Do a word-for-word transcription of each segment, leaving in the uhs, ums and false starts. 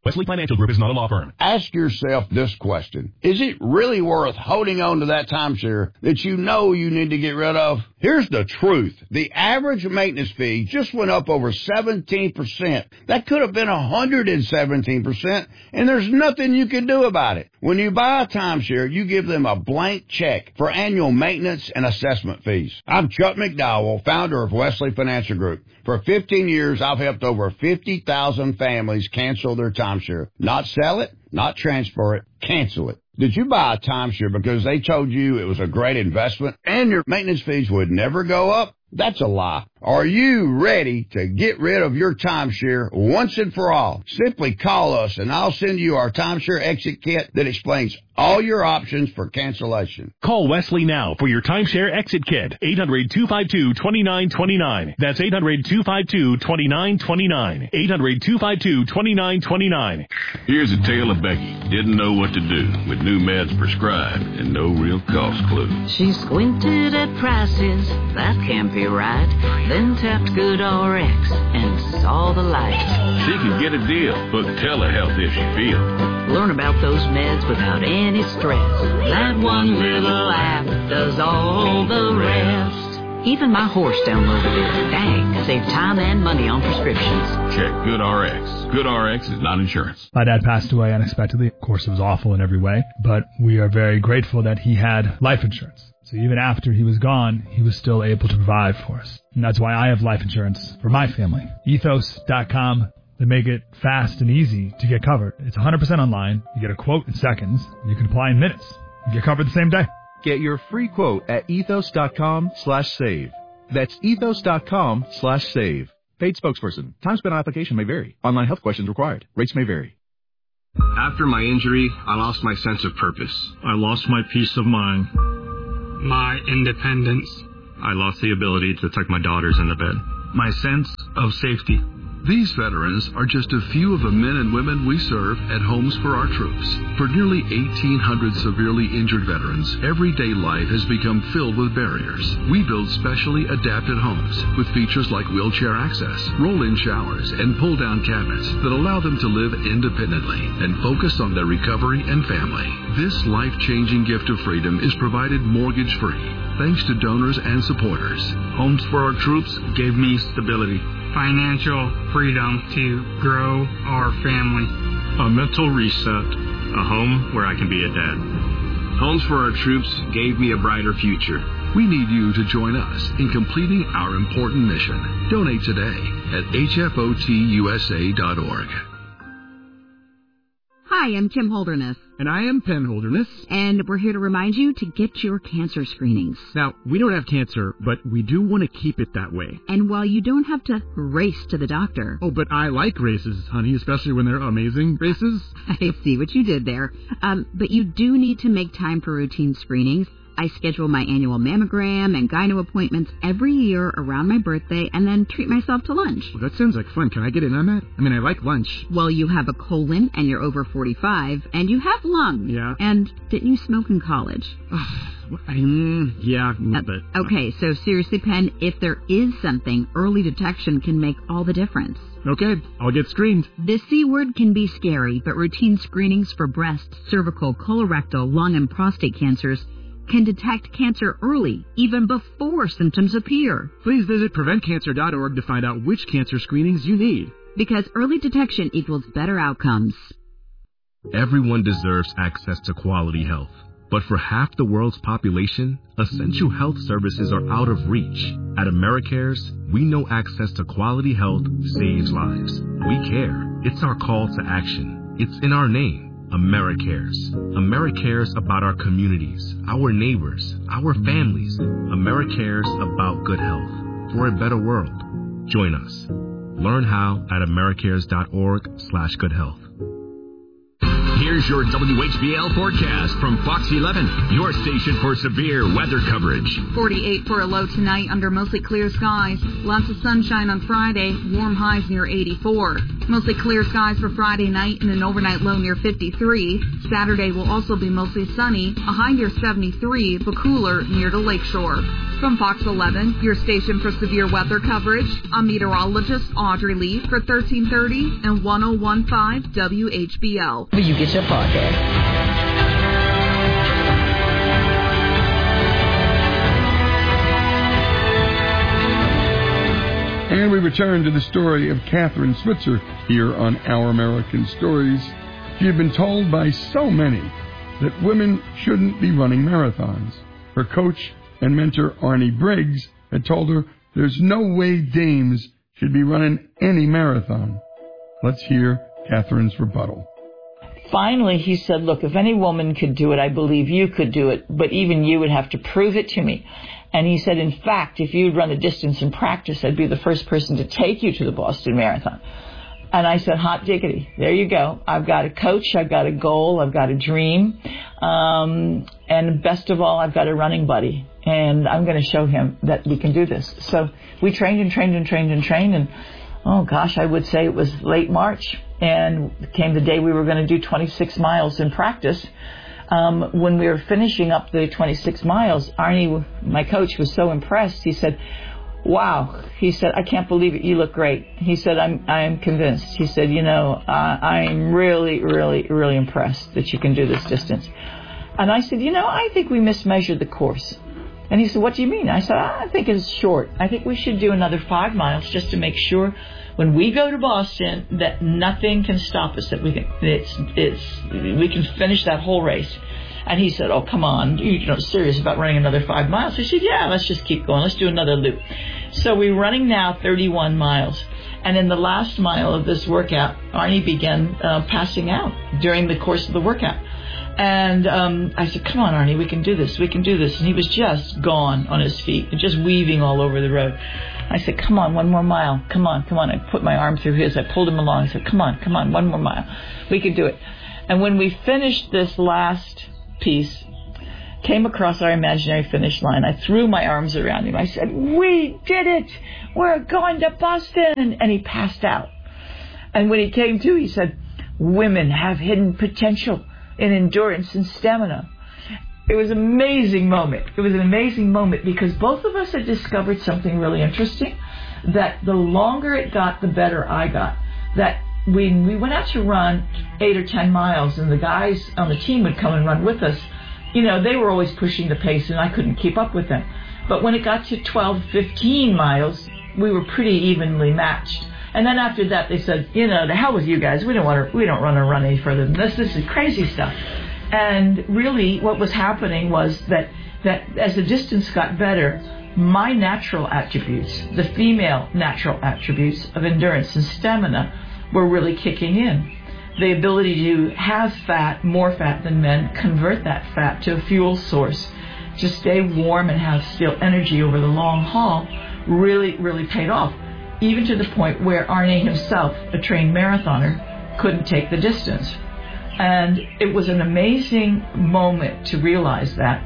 Wesley Financial Group is not a law firm. Ask yourself this question. Is it really worth holding on to that timeshare that you know you need to get rid of? Here's the truth. The average maintenance fee just went up over seventeen percent. That could have been one hundred seventeen percent, and there's nothing you can do about it. When you buy a timeshare, you give them a blank check for annual maintenance and assessment fees. I'm Chuck McDowell, founder of Wesley Financial Group. For fifteen years, I've helped over fifty thousand families cancel their timeshare. Not sell it, not transfer it, cancel it. Did you buy a timeshare because they told you it was a great investment and your maintenance fees would never go up? That's a lie. Are you ready to get rid of your timeshare once and for all? Simply call us and I'll send you our timeshare exit kit that explains all your options for cancellation. Call Wesley now for your timeshare exit kit. eight hundred, two five two, two nine two nine. That's eight hundred, two five two, two nine two nine. eight hundred, two five two, two nine two nine. Here's a tale of Becky. Didn't know what to do with new meds prescribed and no real cost clue. She squinted at prices, that can't be right. Then tapped GoodRx and saw the light. She can get a deal. Book telehealth if she feels. Learn about those meds without any stress. That one little app does all the rest. Even my horse downloaded it. Dang, save time and money on prescriptions. Check GoodRx. GoodRx is not insurance. My dad passed away unexpectedly. Of course, it was awful in every way, but we are very grateful that he had life insurance. So even after he was gone, he was still able to provide for us. And that's why I have life insurance for my family. Ethos dot com. They make it fast and easy to get covered. It's one hundred percent online. You get a quote in seconds. You can apply in minutes. You get covered the same day. Get your free quote at ethos dot com slash save. That's ethos dot com slash save. Paid spokesperson. Time spent on application may vary. Online health questions required. Rates may vary. After my injury, I lost my sense of purpose. I lost my peace of mind. My independence. I lost the ability to tuck my daughters in the bed. My sense of safety. These veterans are just a few of the men and women we serve at Homes for Our Troops. For nearly eighteen hundred severely injured veterans, everyday life has become filled with barriers. We build specially adapted homes with features like wheelchair access, roll-in showers, and pull-down cabinets that allow them to live independently and focus on their recovery and family. This life-changing gift of freedom is provided mortgage-free, thanks to donors and supporters. Homes for Our Troops gave me stability, financial freedom to grow our family, a mental reset, a home where I can be a dad. Homes for Our Troops gave me a brighter future. We need you to join us in completing our important mission. Donate today at H F O T U S A dot org. Hi, I'm Kim Holderness. And I am Penn Holderness. And we're here to remind you to get your cancer screenings. Now, we don't have cancer, but we do want to keep it that way. And while you don't have to race to the doctor... Oh, but I like races, honey, especially when they're amazing races. I see what you did there. Um, but you do need to make time for routine screenings. I schedule my annual mammogram and gyno appointments every year around my birthday and then treat myself to lunch. Well, that sounds like fun. Can I get in on that? I mean, I like lunch. Well, you have a colon and you're over forty-five and you have lung. Yeah. And didn't you smoke in college? um, yeah, uh, but... Okay, so seriously, Penn, if there is something, early detection can make all the difference. Okay, I'll get screened. The C word can be scary, but routine screenings for breast, cervical, colorectal, lung, and prostate cancers can detect cancer early, even before symptoms appear. Please visit prevent cancer dot org to find out which cancer screenings you need. Because early detection equals better outcomes. Everyone deserves access to quality health. But for half the world's population, essential health services are out of reach. At AmeriCares, we know access to quality health saves lives. We care. It's our call to action. It's in our name. AmeriCares. AmeriCares about our communities, our neighbors, our families. AmeriCares about good health for a better world. Join us. Learn how at americares dot org slash good health. Here's your W H B L forecast from Fox eleven, your station for severe weather coverage. forty-eight for a low tonight under mostly clear skies. Lots of sunshine on Friday, warm highs near eighty-four. Mostly clear skies for Friday night and an overnight low near fifty-three. Saturday will also be mostly sunny, a high near seventy-three, but cooler near the lakeshore. From Fox eleven, your station for severe weather coverage, I'm meteorologist Audrey Lee for thirteen thirty and ten fifteen W H B L. Where you get your podcast. And we return to the story of Catherine Switzer here on Our American Stories. She had been told by so many that women shouldn't be running marathons. Her coach and mentor Arnie Briggs had told her there's no way dames should be running any marathon. Let's hear Catherine's rebuttal. Finally, he said, look, if any woman could do it, I believe you could do it, but even you would have to prove it to me. And he said, in fact, if you'd run a distance in practice, I'd be the first person to take you to the Boston Marathon. And I said, hot diggity, there you go. I've got a coach, I've got a goal, I've got a dream. Um, and best of all, I've got a running buddy. And I'm going to show him that we can do this. So we trained and trained and trained and trained. And, oh, gosh, I would say it was late March. And came the day we were going to do twenty-six miles in practice. Um, when we were finishing up the twenty-six miles, Arnie, my coach, was so impressed. He said, wow. He said, I can't believe it. You look great. He said, I'm I'm convinced. He said, you know, uh, I'm really, really, really impressed that you can do this distance. And I said, you know, I think we mismeasured the course. And he said, what do you mean? I said, I think it's short. I think we should do another five miles just to make sure when we go to Boston that nothing can stop us, that we can it's it's we can finish that whole race. And he said, oh, come on, you're not serious about running another five miles? I said, yeah, let's just keep going. Let's do another loop. So we're running now thirty-one miles. And in the last mile of this workout, Arnie began uh, passing out during the course of the workout. And um, I said, come on, Arnie, we can do this. We can do this. And he was just gone on his feet, just weaving all over the road. I said, come on, one more mile. Come on, come on. I put my arm through his. I pulled him along. I said, come on, come on, one more mile. We can do it. And when we finished this last piece, came across our imaginary finish line, I threw my arms around him. I said, we did it. We're going to Boston. And he passed out. And when he came to, he said, women have hidden potential in endurance and stamina. It was an amazing moment. It was an amazing moment because both of us had discovered something really interesting, that the longer it got, the better I got. That when we went out to run eight or ten miles and the guys on the team would come and run with us, you know, they were always pushing the pace and I couldn't keep up with them. But when it got to twelve, fifteen miles, we were pretty evenly matched. And then after that, they said, you know, the hell with you guys. We don't want to. We don't want to run any further than this. This is crazy stuff. And really, what was happening was that that as the distance got better, my natural attributes, the female natural attributes of endurance and stamina, were really kicking in. The ability to have fat, more fat than men, convert that fat to a fuel source, to stay warm and have still energy over the long haul, really, really paid off. Even to the point where Arnie himself, a trained marathoner, couldn't take the distance. And it was an amazing moment to realize that.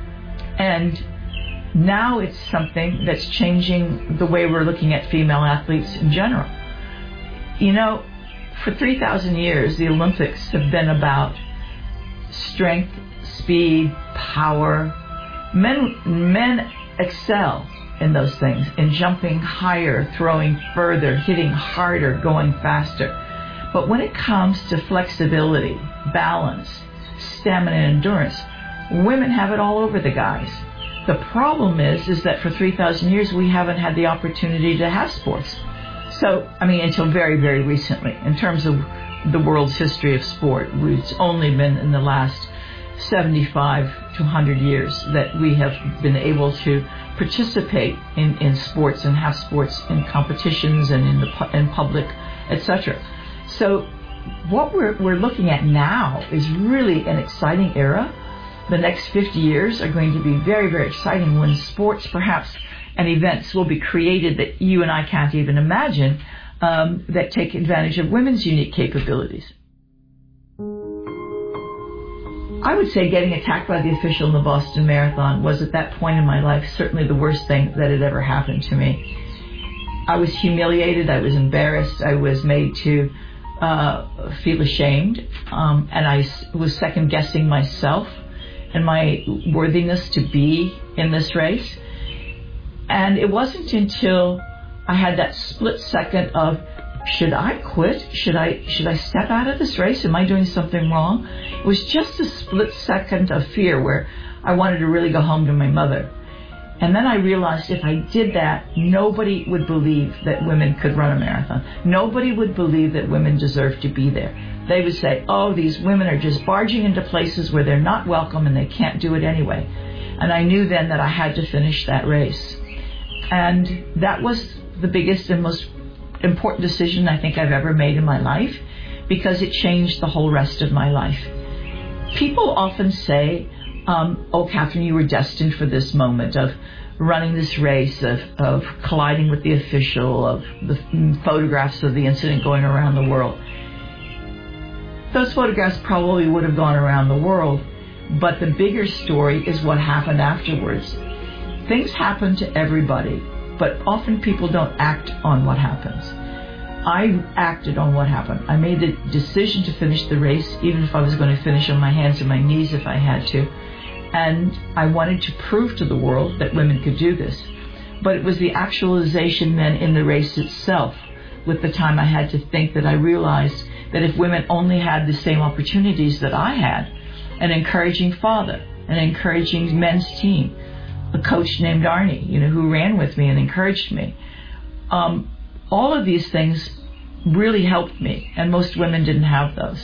And now it's something that's changing the way we're looking at female athletes in general. You know, for three thousand years, the Olympics have been about strength, speed, power. Men, men excel in those things, in jumping higher, throwing further, hitting harder, going faster. But when it comes to flexibility, balance, stamina, and endurance, women have it all over the guys. The problem is, is that for three thousand years, we haven't had the opportunity to have sports. So, I mean, until very, very recently, in terms of the world's history of sport, it's only been in the last seventy-five to one hundred years that we have been able to participate in, in sports and have sports in competitions and in the in public, et cetera. So what we're we're looking at now is really an exciting era. The next fifty years are going to be very, very exciting when sports, perhaps, and events will be created that you and I can't even imagine, um, that take advantage of women's unique capabilities. I would say getting attacked by the official in the Boston Marathon was at that point in my life certainly the worst thing that had ever happened to me. I was humiliated, I was embarrassed, I was made to uh, feel ashamed, um, and I was second-guessing myself and my worthiness to be in this race. And it wasn't until I had that split second of, should I quit? Should I should I step out of this race? Am I doing something wrong? It was just a split second of fear where I wanted to really go home to my mother. And then I realized if I did that, nobody would believe that women could run a marathon. Nobody would believe that women deserve to be there. They would say, oh, these women are just barging into places where they're not welcome and they can't do it anyway. And I knew then that I had to finish that race. And that was the biggest and most important decision I think I've ever made in my life, because it changed the whole rest of my life. People often say, um, oh, Catherine, you were destined for this moment of running this race, of, of colliding with the official, of the photographs of the incident going around the world. Those photographs probably would have gone around the world, but the bigger story is what happened afterwards. Things happen to everybody, but often people don't act on what happens. I acted on what happened. I made the decision to finish the race, even if I was going to finish on my hands and my knees if I had to. And I wanted to prove to the world that women could do this. But it was the actualization then in the race itself, with the time I had to think, that I realized that if women only had the same opportunities that I had, an encouraging father, an encouraging men's team, a coach named Arnie, you know, who ran with me and encouraged me. Um, all of these things really helped me, and most women didn't have those.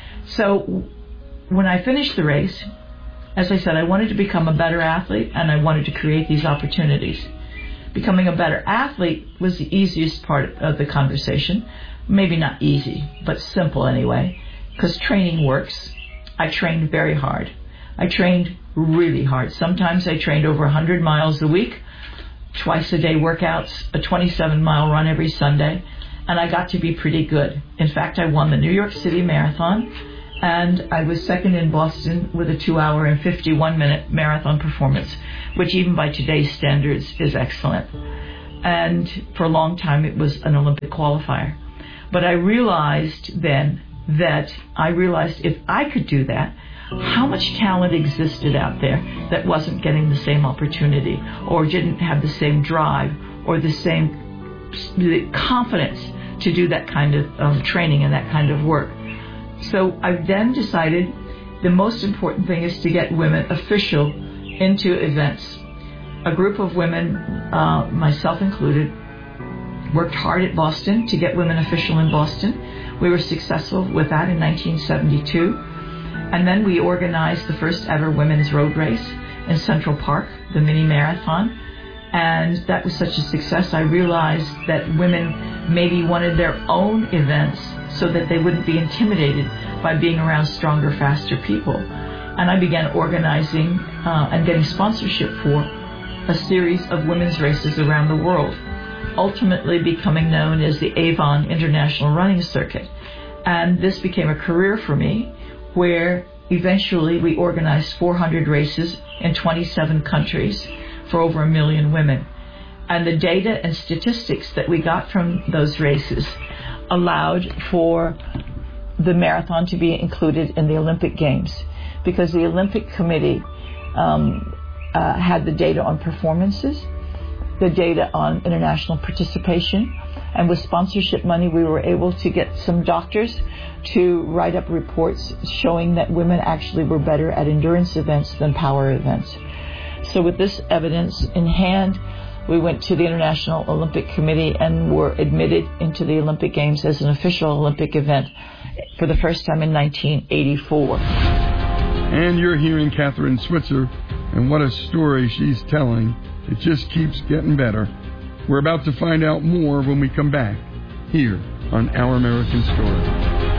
So when I finished the race, as I said, I wanted to become a better athlete, and I wanted to create these opportunities. Becoming a better athlete was the easiest part of the conversation. Maybe not easy, but simple anyway, because training works. I trained very hard. I trained really hard. Sometimes I trained over one hundred miles a week, twice a day workouts, a twenty-seven mile run every Sunday, and I got to be pretty good. In fact, I won the New York City Marathon, and I was second in Boston with a two hour and fifty-one minute marathon performance, which even by today's standards is excellent. And for a long time it was an Olympic qualifier. But I realized then that I realized if I could do that, how much talent existed out there that wasn't getting the same opportunity, or didn't have the same drive, or the same the confidence to do that kind of um, training and that kind of work. So I then decided the most important thing is to get women official into events. A group of women, uh, myself included, worked hard at Boston to get women official in Boston. We were successful with that in nineteen seventy-two. And then we organized the first ever women's road race in Central Park, the mini marathon. And that was such a success, I realized that women maybe wanted their own events so that they wouldn't be intimidated by being around stronger, faster people. And I began organizing uh, and getting sponsorship for a series of women's races around the world, ultimately becoming known as the Avon International Running Circuit. And this became a career for me, where eventually we organized four hundred races in twenty-seven countries for over a million women. And the data and statistics that we got from those races allowed for the marathon to be included in the Olympic Games, because the Olympic Committee um, uh, had the data on performances, the data on international participation, and with sponsorship money we were able to get some doctors to write up reports showing that women actually were better at endurance events than power events. So with this evidence in hand, we went to the International Olympic Committee and were admitted into the Olympic Games as an official Olympic event for the first time in nineteen eighty-four. And you're hearing Catherine Switzer, and what a story she's telling. It just keeps getting better. We're about to find out more when we come back here on Our American Story.